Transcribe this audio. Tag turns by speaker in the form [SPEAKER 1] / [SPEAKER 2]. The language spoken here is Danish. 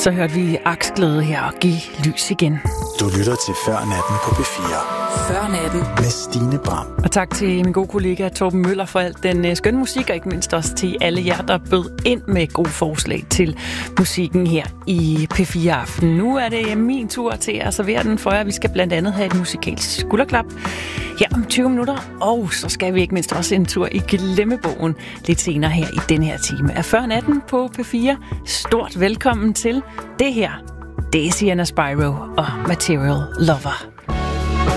[SPEAKER 1] Så hørte vi Aksglæde her og Giv lys igen.
[SPEAKER 2] Du lytter til Før Natten på P4.
[SPEAKER 3] Før Natten
[SPEAKER 2] med Stine Bram.
[SPEAKER 1] Og tak til min gode kollega Torben Møller for alt den skønne musik, og ikke mindst også til alle jer, der bød ind med gode forslag til musikken her i P4 Aften. Nu er det min tur til at servere den for jer. Vi skal blandt andet have et musikalsk skulderklap her om 20 minutter, og så skal vi ikke mindst også en tur i glemmebogen lidt senere her i den her time af Før Natten på P4. Stort velkommen til det her. Det er Sienna Spyro og Material Lover.